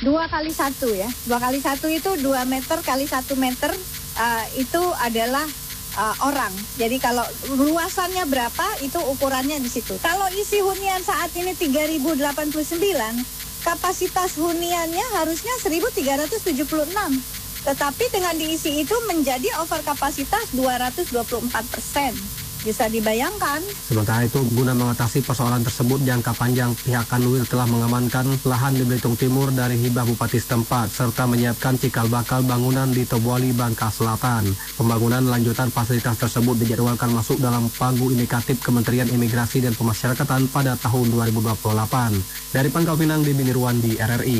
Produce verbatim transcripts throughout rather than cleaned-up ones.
dua kali satu ya. Dua kali satu itu dua meter kali satu meter uh, itu adalah uh, orang. Jadi kalau luasannya berapa itu ukurannya di situ. Kalau isi hunian saat ini tiga ribu delapan puluh sembilan, kapasitas huniannya harusnya seribu tiga ratus tujuh puluh enam. Tetapi dengan diisi itu menjadi over kapasitas dua ratus dua puluh empat persen. Bisa dibayangkan. Sementara itu, guna mengatasi persoalan tersebut jangka panjang, pihak Kanwil telah mengamankan lahan di Belitung Timur dari hibah bupati setempat, serta menyiapkan cikal bakal bangunan di Tobuali, Bangka Selatan. Pembangunan lanjutan fasilitas tersebut dijadwalkan masuk dalam pagu indikatif Kementerian Imigrasi dan Pemasyarakatan pada tahun dua ribu dua puluh delapan. Dari Pangkal Pinang, di Biniruan di R R I.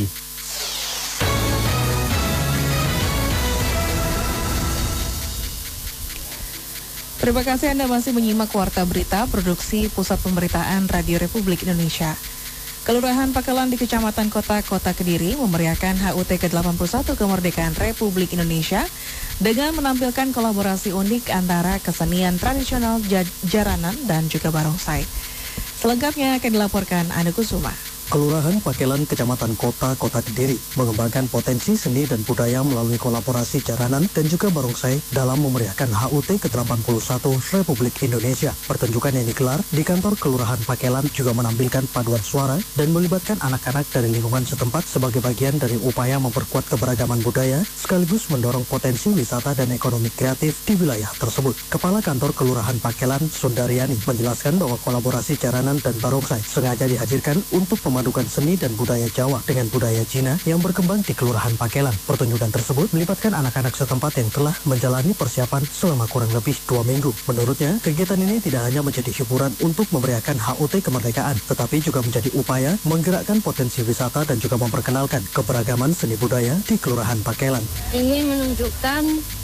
Terima kasih Anda masih menyimak Warta Berita Produksi Pusat Pemberitaan Radio Republik Indonesia. Kelurahan Pakelan di Kecamatan Kota Kota Kediri memeriahkan H U T ke delapan puluh satu kemerdekaan Republik Indonesia dengan menampilkan kolaborasi unik antara kesenian tradisional jaranan dan juga barongsai. Selengkapnya akan dilaporkan Anu Kusuma. Kelurahan Pakelan Kecamatan Kota Kota Kediri mengembangkan potensi seni dan budaya melalui kolaborasi jaranan dan juga barongsai dalam memeriahkan H U T ke delapan puluh satu Republik Indonesia. Pertunjukan yang digelar di kantor Kelurahan Pakelan juga menampilkan paduan suara dan melibatkan anak-anak dari lingkungan setempat sebagai bagian dari upaya memperkuat keberagaman budaya sekaligus mendorong potensi wisata dan ekonomi kreatif di wilayah tersebut. Kepala Kantor Kelurahan Pakelan, Sundariani, menjelaskan bahwa kolaborasi jaranan dan barongsai sengaja dihadirkan untuk memadukan seni dan budaya Jawa dengan budaya Cina yang berkembang di Kelurahan Pakelan. Pertunjukan tersebut melibatkan anak-anak setempat yang telah menjalani persiapan selama kurang lebih dua minggu. Menurutnya, kegiatan ini tidak hanya menjadi hiburan untuk memeriahkan H U T kemerdekaan, tetapi juga menjadi upaya menggerakkan potensi wisata dan juga memperkenalkan keberagaman seni budaya di Kelurahan Pakelan. Ingin menunjukkan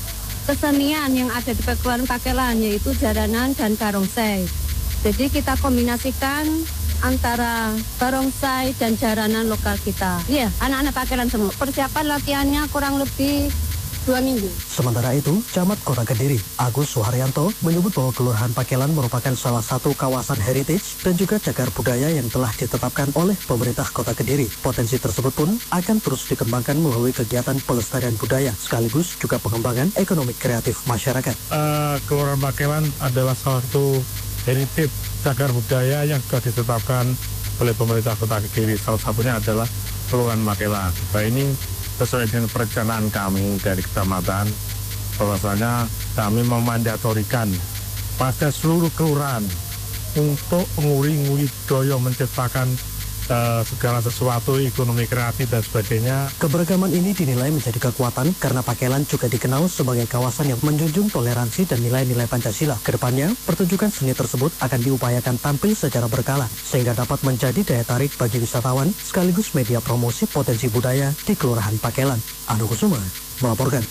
kesenian yang ada di Kelurahan Pakelan, yaitu jaranan dan barongsai. Jadi kita kombinasikan antara barongsai dan jaranan lokal kita. Iya, anak-anak Pakelan semua. Persiapan latihannya kurang lebih dua minggu. Sementara itu, Camat Kota Kediri, Agus Suharyanto, menyebut bahwa Kelurahan Pakelan merupakan salah satu kawasan heritage dan juga cagar budaya yang telah ditetapkan oleh pemerintah Kota Kediri. Potensi tersebut pun akan terus dikembangkan melalui kegiatan pelestarian budaya, sekaligus juga pengembangan ekonomi kreatif masyarakat. Uh, Kelurahan Pakelan adalah salah satu heritage cagar budaya yang sudah ditetapkan oleh pemerintah Kota Kediri. Salah satunya adalah Kelurahan Pakelan. Nah, ini sesuai dengan perencanaan kami dari kecamatan, bahwasanya kami memandatorikan pada seluruh kelurahan untuk nguri-nguri doyo menciptakan Uh, segala sesuatu, ekonomi kreatif dan sebagainya. Keberagaman ini dinilai menjadi kekuatan karena Pakelan juga dikenal sebagai kawasan yang menjunjung toleransi dan nilai-nilai Pancasila. Kedepannya, pertunjukan seni tersebut akan diupayakan tampil secara berkala sehingga dapat menjadi daya tarik bagi wisatawan sekaligus media promosi potensi budaya di Kelurahan Pakelan. Anu Kusuma melaporkan.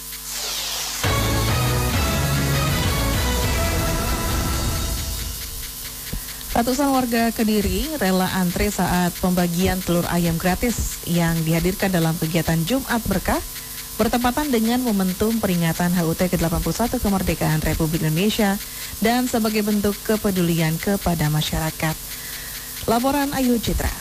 Ratusan warga Kediri rela antre saat pembagian telur ayam gratis yang dihadirkan dalam kegiatan Jumat Berkah bertepatan dengan momentum peringatan H U T ke delapan puluh satu kemerdekaan Republik Indonesia dan sebagai bentuk kepedulian kepada masyarakat. Laporan Ayu Citra.